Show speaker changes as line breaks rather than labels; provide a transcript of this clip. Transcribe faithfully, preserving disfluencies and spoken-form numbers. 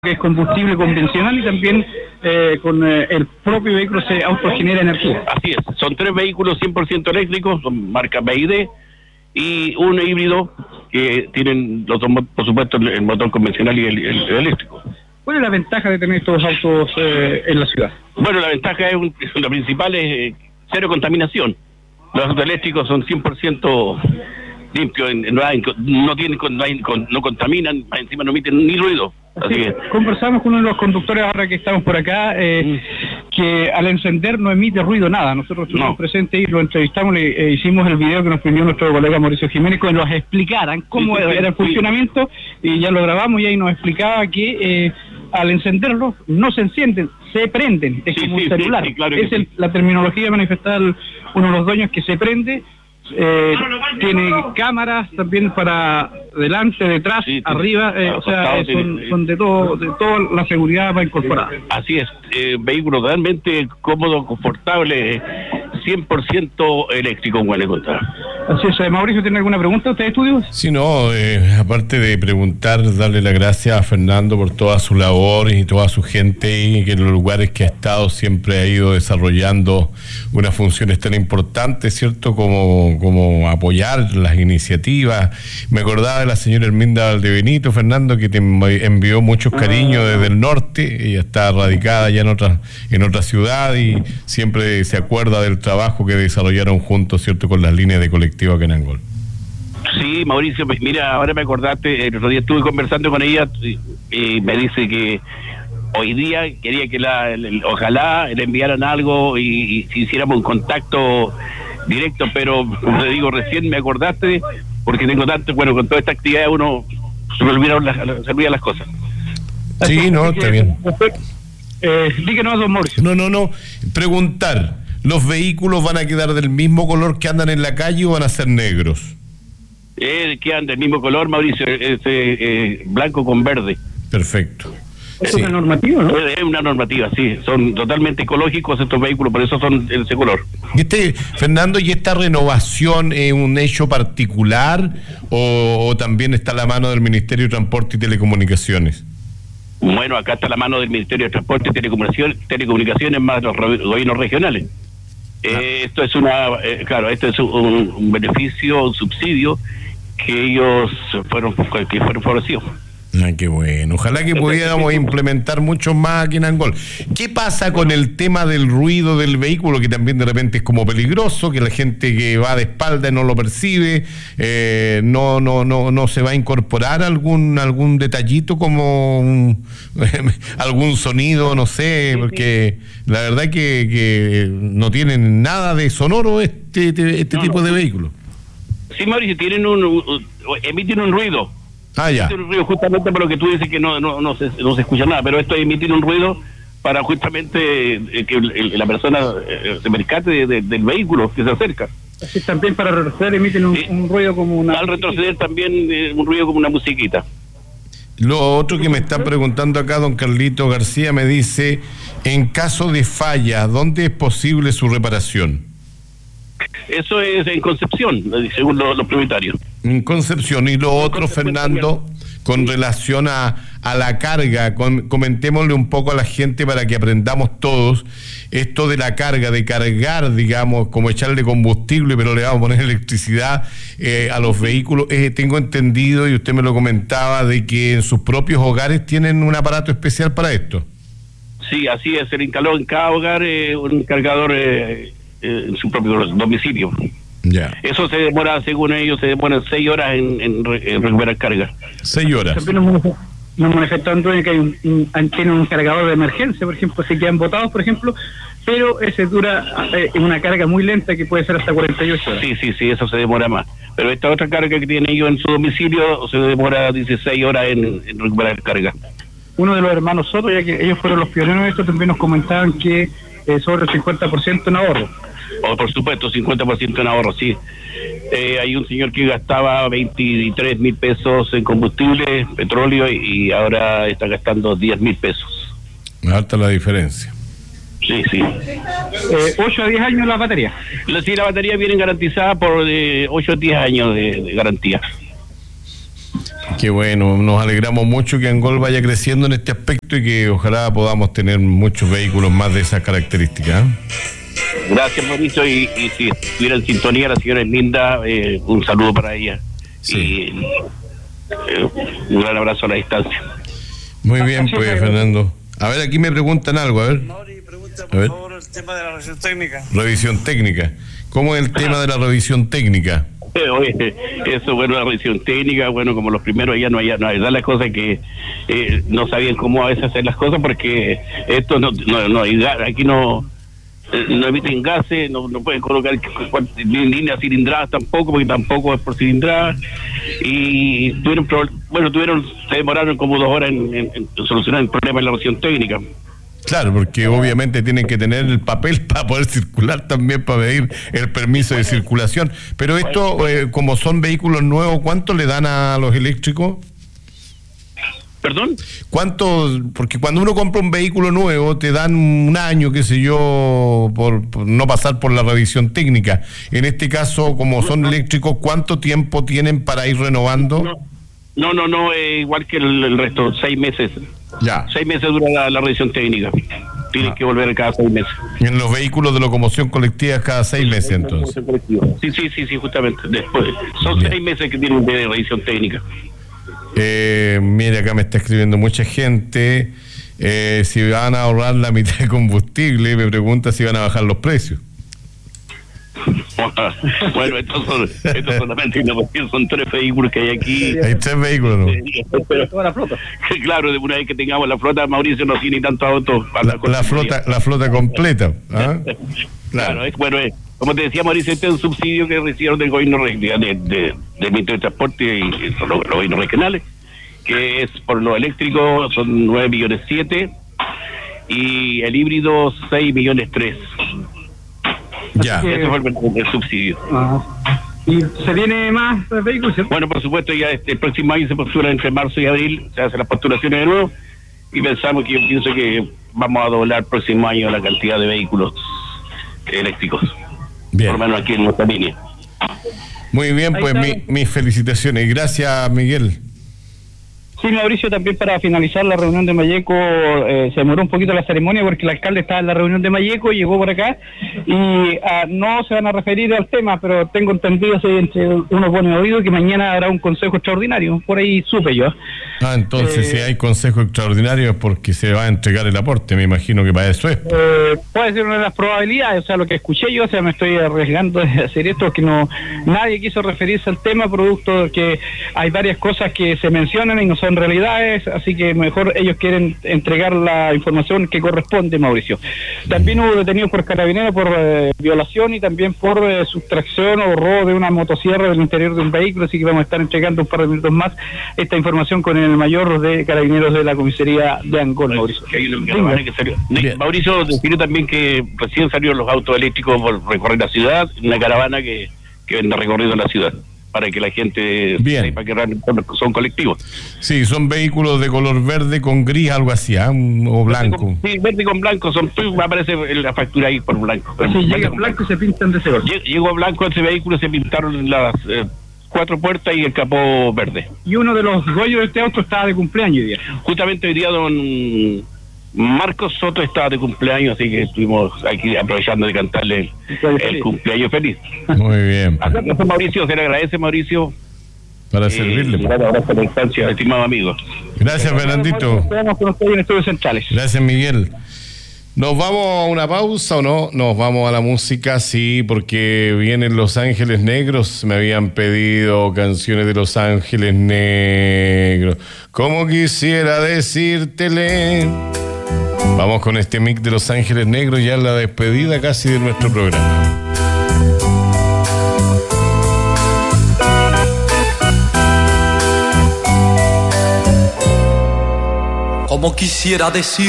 que es combustible convencional y también eh, con eh, el propio vehículo se autogenera energía.
Así es, son tres vehículos cien por ciento eléctricos, son marca B Y D, y un híbrido que tienen, los dos, por supuesto, el motor convencional y el, el, el eléctrico.
¿Cuál es la ventaja de tener estos autos eh, en la ciudad?
Bueno, la ventaja es, un, la principal es eh, cero contaminación. Los autos eléctricos son cien por ciento limpios, no, hay, no, tienen, no, hay, no contaminan, encima no emiten ni ruido. Así que
conversamos con uno de los conductores ahora que estamos por acá, eh, mm. que al encender no emite ruido nada. Nosotros estuvimos no. presentes y lo entrevistamos, le eh, hicimos el video que nos pidió nuestro colega Mauricio Jiménez, que nos explicaran cómo sí, sí, era el sí. funcionamiento, y ya lo grabamos y ahí nos explicaba que eh, al encenderlos no se encienden, se prenden, es sí, como sí, un celular. Sí, sí, claro es el, sí. La terminología manifestada uno de los dueños, que se prende. Eh, tiene cámaras también para delante, detrás, sí, arriba, eh, o sea, eh, son, tiene, son de todo, de toda la seguridad va incorporada.
Así es, eh, vehículo realmente cómodo, confortable, cien por ciento eléctrico en Guanajuato.
Así es. Mauricio, ¿tiene alguna pregunta usted, estudios?
Sí, no, eh, aparte de preguntar, darle las gracias a Fernando por toda su labor y toda su gente, y que en los lugares que ha estado siempre ha ido desarrollando unas funciones tan importantes, ¿cierto?, como, como apoyar las iniciativas. Me acordaba de la señora Herminda Valdebenito, Fernando, que te envió muchos cariños desde el norte. Ella está radicada ya en otra, en otra ciudad y siempre se acuerda del trabajo que desarrollaron juntos, ¿cierto?, con las líneas de colectivo acá en Angol.
Sí, Mauricio, mira, ahora me acordaste, el otro día estuve conversando con ella y, y me dice que hoy día quería que la, el, ojalá le enviaran algo y, y hiciéramos un contacto directo, pero como te digo, recién me acordaste, porque tengo tanto, bueno, con toda esta actividad uno se me olvidaron las, se olvidan las cosas.
Sí, no, está bien.
Eh, díganos, don Mauricio.
No, no, no, preguntar, ¿los vehículos van a quedar del mismo color que andan en la calle o van a ser negros?
Eh, quedan del mismo color, Mauricio, es eh, blanco con verde.
Perfecto.
¿Es
sí.
una normativa, no?
Es una normativa, sí, son totalmente ecológicos estos vehículos, por eso son de ese color.
¿Y este, Fernando, y esta renovación es un hecho particular o, o también está a la mano del Ministerio de Transporte y Telecomunicaciones?
Bueno, acá está la mano del Ministerio de Transporte y Telecomunicaciones, telecomunicaciones más los gobiernos regionales. Ah. Eh, esto es una, eh, claro, esto es un, un beneficio, un subsidio que ellos fueron, que fueron favorecidos.
Ah, qué bueno. Ojalá que pudiéramos implementar mucho más aquí en Angol. ¿Qué pasa con el tema del ruido del vehículo, que también de repente es como peligroso, que la gente que va de espalda no lo percibe? Eh, no, no, no, no se va a incorporar algún algún detallito como un, algún sonido, no sé, porque la verdad que, que no tienen nada de sonoro este, este, este no, tipo no. de vehículo.
Sí, Mauricio, tienen un, un emiten un ruido.
Ah, ya.
Emiten un ruido justamente por lo que tú dices que no no no se, no se escucha nada, pero esto emite un ruido para justamente eh, que el, la persona eh, se percate de, de, del vehículo que se acerca.
Así también para retroceder emiten un, sí. un ruido como una...
Al retroceder también eh, un ruido como una musiquita.
Lo otro que me está preguntando acá don Carlito García me dice, en caso de falla, ¿dónde es posible su reparación?
Eso es en Concepción, según los, los propietarios.
En Concepción. Y lo otro, Fernando, con relación a, a la carga, con, comentémosle un poco a la gente para que aprendamos todos esto de la carga, de cargar, digamos, como echarle combustible, pero le vamos a poner electricidad eh, a los vehículos. Eh, tengo entendido, y usted me lo comentaba, de que en sus propios hogares tienen un aparato especial para esto.
Sí, así es, se le instaló en cada hogar eh, un cargador eh, eh, en su propio domicilio.
Ya.
Eso se demora, según ellos, se demora seis horas en, en, en recuperar carga.
Seis horas.
También nos manifestaron que hay un, un, tienen un cargador de emergencia, por ejemplo, si quedan botados, por ejemplo, pero ese dura eh, una carga muy lenta que puede ser hasta cuarenta y ocho horas.
Sí, sí, sí, eso se demora más. Pero esta otra carga que tienen ellos en su domicilio se demora dieciséis horas en, en recuperar carga.
Uno de los hermanos Soto, ya que ellos fueron los pioneros de esto, también nos comentaban que eh, sobre el cincuenta por ciento en ahorro.
Oh, por supuesto, cincuenta por ciento en ahorro, sí. Eh, hay un señor que gastaba veintitrés mil pesos en combustible, petróleo, y, y ahora está gastando diez mil pesos.
Alta la diferencia.
Sí, sí.
Eh, ocho a diez años la batería.
Sí, la batería viene garantizada por eh, ocho a diez años de, de garantía.
Qué bueno, nos alegramos mucho que Angol vaya creciendo en este aspecto y que ojalá podamos tener muchos vehículos más de esas características.
Gracias, Mauricio, y, y si estuviera en sintonía la señora Linda, eh, un saludo para ella. Sí. Y eh, un gran abrazo a la distancia.
Muy bien, pues, Fernando. A ver, aquí me preguntan algo, a ver.
Mauri, pregunta por favor el tema de la revisión técnica.
Revisión técnica. ¿Cómo es el tema de la revisión técnica?
Eh, oye, eso, bueno, la revisión técnica, bueno, como los primeros ya no hay, no hay las cosas que eh, no sabían cómo a veces hacer las cosas, porque esto no, no, no aquí no no emiten gases, no, no pueden colocar líneas cilindradas tampoco, porque tampoco es por cilindrada, y tuvieron, bueno, tuvieron, se demoraron como dos horas en, en, en solucionar el problema de la revisión técnica.
Claro, porque obviamente tienen que tener el papel para poder circular también, para pedir el permiso de circulación. Pero esto, eh, como son vehículos nuevos, ¿cuánto le dan a los eléctricos?
¿Perdón?
¿Cuánto? Porque cuando uno compra un vehículo nuevo, te dan un año, qué sé yo, por, por no pasar por la revisión técnica. En este caso, como son eléctricos, ¿cuánto tiempo tienen para ir renovando?
No, no, no, eh, igual que el, el resto, seis meses.
Ya.
Seis meses dura la, la revisión técnica. Tienen ah. que volver cada seis meses.
En los vehículos de locomoción colectiva cada seis meses, entonces.
Sí, sí, sí, sí, justamente. Después, son Bien. seis meses que tienen de revisión técnica.
Eh, mire, acá me está escribiendo mucha gente. Eh, si van a ahorrar la mitad de combustible, me pregunta si van a bajar los precios.
Bueno, estos son, estos solamente son tres vehículos que hay aquí.
Hay tres vehículos, ¿no?
Pero toda la flota. Claro, de una vez que tengamos la flota, Mauricio no tiene ni tantos autos.
La, la flota, la flota completa. ¿Ah?
Claro, claro, es bueno. Es, como te decía, Mauricio, este es un subsidio que recibieron del gobierno de, de, de, del Ministerio de Transporte y, y los, los gobiernos regionales, que es por lo eléctrico son nueve millones siete y el híbrido seis millones tres.
Ya.
Ese fue el, el subsidio.
Ah. ¿Y se viene más vehículos?
Bueno, por supuesto, ya este, el próximo año se postula entre marzo y abril, se hacen las postulaciones de nuevo y pensamos que yo pienso que vamos a doblar el próximo año la cantidad de vehículos eléctricos.
Bien.
Por lo menos aquí en nuestra línea.
Muy bien, pues mi, mis felicitaciones. Gracias, Miguel.
Sí, Mauricio, también para finalizar la reunión de Malleco, eh, se demoró un poquito la ceremonia porque el alcalde estaba en la reunión de Malleco, llegó por acá y uh, no se van a referir al tema, pero tengo entendido, así, entre unos buenos oídos, que mañana habrá un consejo extraordinario, por ahí supe yo.
Ah, entonces eh, si hay consejo extraordinario es porque se va a entregar el aporte, me imagino que para eso es.
Eh, puede ser una de las probabilidades, o sea, lo que escuché yo, o sea, me estoy arriesgando de hacer esto, que no nadie quiso referirse al tema, producto de que hay varias cosas que se mencionan y no son realidades, así que mejor ellos quieren entregar la información que corresponde, Mauricio. También hubo detenidos por carabineros por eh, violación y también por eh, sustracción o robo de una motosierra del interior de un vehículo, así que vamos a estar entregando un par de minutos más esta información con el mayor de carabineros de la comisaría de Angol, Mauricio.
Que Mauricio decidió también que recién salieron los autos eléctricos por recorrer la ciudad, una caravana que, que vende recorrido en la ciudad, para que la gente
Bien.
sepa que son colectivos.
Sí, son vehículos de color verde con gris, algo así, ¿eh? O blanco.
Sí, verde con blanco, son, aparece la factura ahí por blanco.
Si sí, llega blanco se pintan de ese color.
Llegó blanco ese vehículo, se pintaron las eh, cuatro puertas y el capó verde.
Y uno de los dueños de este auto estaba de cumpleaños hoy día.
Justamente hoy día don Marcos Soto estaba de cumpleaños, así que estuvimos aquí aprovechando de cantarle el, el cumpleaños feliz.
Muy bien.
Gracias, Mauricio, se le agradece, Mauricio.
Para eh, servirle.
Un gran abrazo a la instancia, estimado amigo.
Gracias, Fernandito.
Esperamos con ustedes en Estudios Centrales.
Gracias, Miguel. ¿Nos vamos a una pausa o no? Nos vamos a la música, sí, porque vienen Los Ángeles Negros. Me habían pedido canciones de Los Ángeles Negros. Como quisiera decírtele. Vamos con este mix de Los Ángeles Negros, ya la despedida casi de nuestro programa.
Como quisiera decir